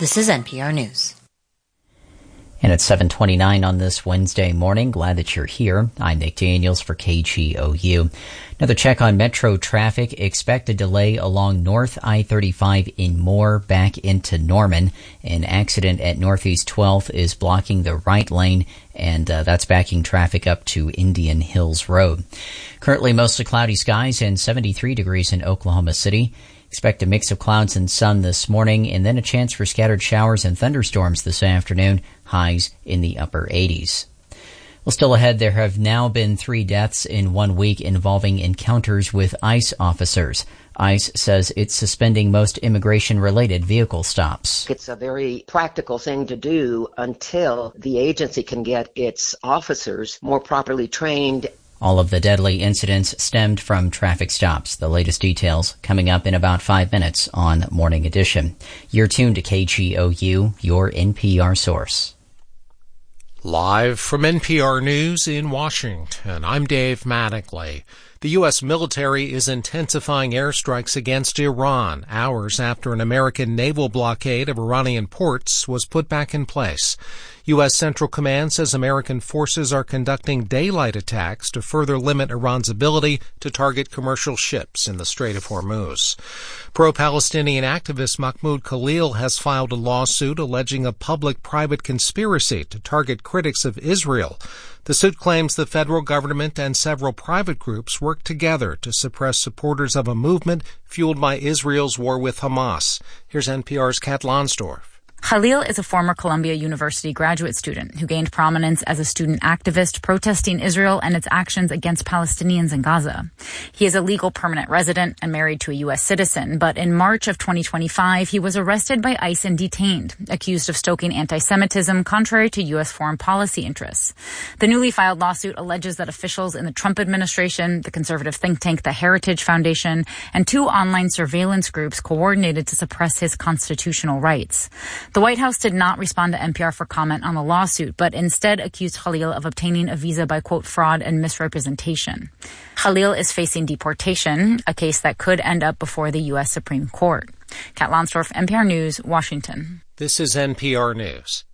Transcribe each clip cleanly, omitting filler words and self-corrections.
This is NPR News. And it's 7:29 on this Wednesday morning. Glad that you're here. I'm Nick Daniels for KGOU. Another check on Metro traffic. Expect a delay along North I-35 in Moore back into Norman. An accident at Northeast 12th is blocking the right lane, and that's backing traffic up to Indian Hills Road. Currently mostly cloudy skies and 73 degrees in Oklahoma City. Expect a mix of clouds and sun this morning, and then a chance for scattered showers and thunderstorms this afternoon, highs in the upper 80s. Well, still ahead, there have now been 3 deaths in 1 week involving encounters with ICE officers. ICE says it's suspending most immigration-related vehicle stops. It's a very practical thing to do until the agency can get its officers more properly trained. All of the deadly incidents stemmed from traffic stops. The latest details coming up in about 5 minutes on Morning Edition. You're tuned to KGOU, your NPR source. Live from NPR News in Washington, I'm Dave Mattingly. The U.S. military is intensifying airstrikes against Iran hours after an American naval blockade of Iranian ports was put back in place. U.S. Central Command says American forces are conducting daylight attacks to further limit Iran's ability to target commercial ships in the Strait of Hormuz. Pro-Palestinian activist Mahmoud Khalil has filed a lawsuit alleging a public-private conspiracy to target critics of Israel. The suit claims the federal government and several private groups worked together to suppress supporters of a movement fueled by Israel's war with Hamas. Here's NPR's Kat Lonsdorf. Khalil is a former Columbia University graduate student who gained prominence as a student activist protesting Israel and its actions against Palestinians in Gaza. He is a legal permanent resident and married to a U.S. citizen, but in March of 2025, he was arrested by ICE and detained, accused of stoking anti-Semitism contrary to U.S. foreign policy interests. The newly filed lawsuit alleges that officials in the Trump administration, the conservative think tank, the Heritage Foundation, and 2 online surveillance groups coordinated to suppress his constitutional rights. The White House did not respond to NPR for comment on the lawsuit, but instead accused Khalil of obtaining a visa by, quote, fraud and misrepresentation. Khalil is facing deportation, a case that could end up before the U.S. Supreme Court. Kat Lonsdorf, NPR News, Washington. This is NPR News.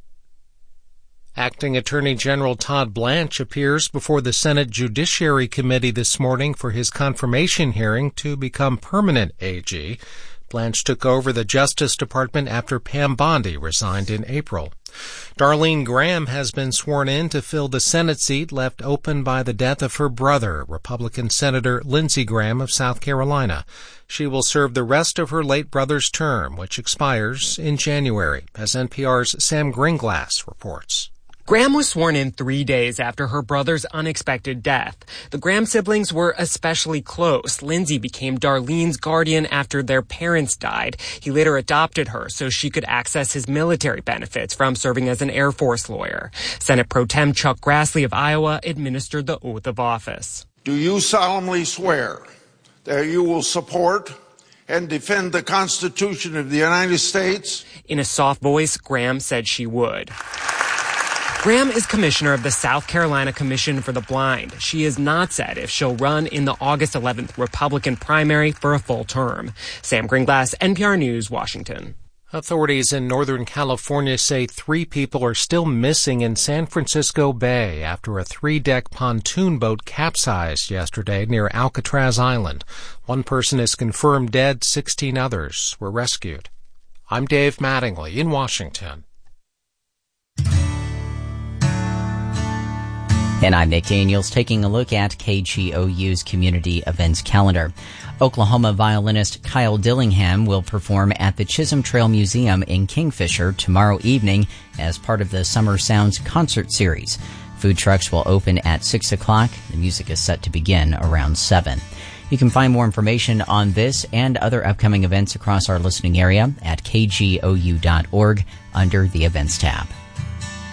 Acting Attorney General Todd Blanche appears before the Senate Judiciary Committee this morning for his confirmation hearing to become permanent AG. Blanche took over the Justice Department after Pam Bondi resigned in April. Darlene Graham has been sworn in to fill the Senate seat left open by the death of her brother, Republican Senator Lindsey Graham of South Carolina. She will serve the rest of her late brother's term, which expires in January, as NPR's Sam Gringlass reports. Graham was sworn in 3 days after her brother's unexpected death. The Graham siblings were especially close. Lindsey became Darlene's guardian after their parents died. He later adopted her so she could access his military benefits from serving as an Air Force lawyer. Senate Pro Tem Chuck Grassley of Iowa administered the oath of office. Do you solemnly swear that you will support and defend the Constitution of the United States? In a soft voice, Graham said she would. Graham is commissioner of the South Carolina Commission for the Blind. She has not said if she'll run in the August 11th Republican primary for a full term. Sam Gringlass, NPR News, Washington. Authorities in Northern California say 3 people are still missing in San Francisco Bay after a 3-deck pontoon boat capsized yesterday near Alcatraz Island. 1 person is confirmed dead, 16 others were rescued. I'm Dave Mattingly in Washington. And I'm Nick Daniels, taking a look at KGOU's community events calendar. Oklahoma violinist Kyle Dillingham will perform at the Chisholm Trail Museum in Kingfisher tomorrow evening as part of the Summer Sounds concert series. Food trucks will open at 6 o'clock. The music is set to begin around 7. You can find more information on this and other upcoming events across our listening area at kgou.org under the Events tab.